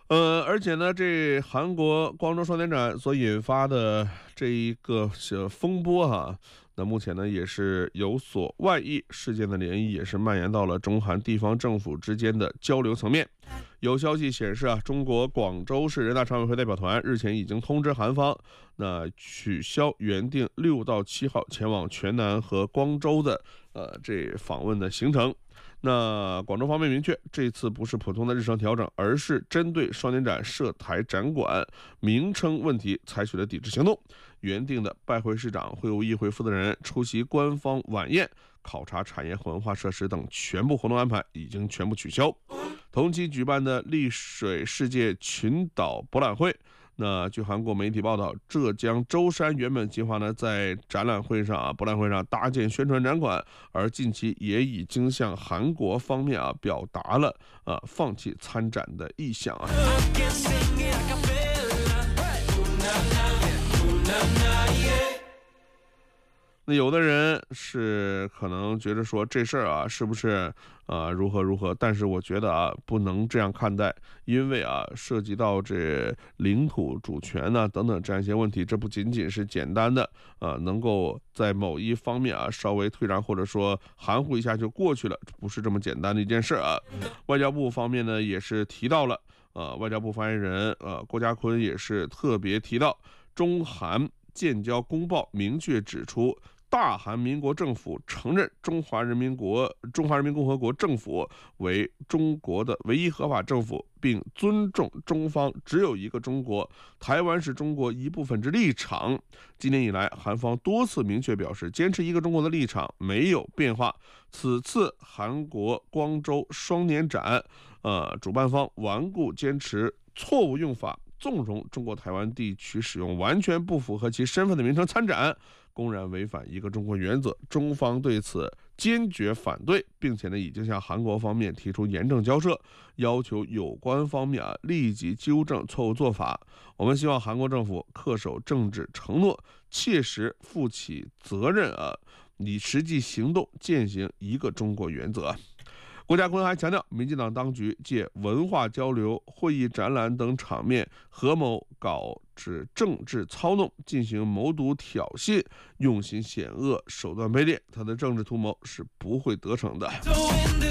而且呢，这韩国光州双年展所引发的这一个风波哈，那目前呢也是有所外溢，事件的涟漪也是蔓延到了中韩地方政府之间的交流层面。有消息显示啊，中国广州市人大常委会代表团日前已经通知韩方，那取消原定6到7号前往全南和光州的这访问的行程。那广州方面明确，这次不是普通的日程调整，而是针对双年展涉台展馆名称问题采取了抵制行动。原定的拜会市长、会务议会负责人出席官方晚宴、考察产业和文化设施等全部活动安排已经全部取消。同期举办的丽水世界群岛博览会，那据韩国媒体报道，浙江舟山原本计划呢在博览会上搭建宣传展馆，而近期也已经向韩国方面表达了放弃参展的意向啊。那有的人是可能觉得说这事儿是不是如何，但是我觉得不能这样看待，因为涉及到这领土主权等等这样一些问题，这不仅仅是简单的能够在某一方面稍微退让或者说含糊一下就过去了，不是这么简单的一件事啊。外交部方面呢也是提到了外交部发言人郭家坤也是特别提到，中韩建交公报明确指出，大韩民国政府承认中华人民共和国政府为中国的唯一合法政府，并尊重中方只有一个中国，台湾是中国一部分之立场。今年以来，韩方多次明确表示，坚持一个中国的立场没有变化。此次韩国光州双年展，主办方顽固坚持错误用法，纵容中国台湾地区使用完全不符合其身份的名称参展，公然违反一个中国原则，中方对此坚决反对，并且已经向韩国方面提出严正交涉，要求有关方面立即纠正错误做法。我们希望韩国政府恪守政治承诺，切实负起责任以实际行动践行一个中国原则。郭家坤还强调，民进党当局借文化交流、会议展览等场面合谋搞政治操弄，进行谋独挑衅，用心险恶，手段卑劣，他的政治图谋是不会得逞的。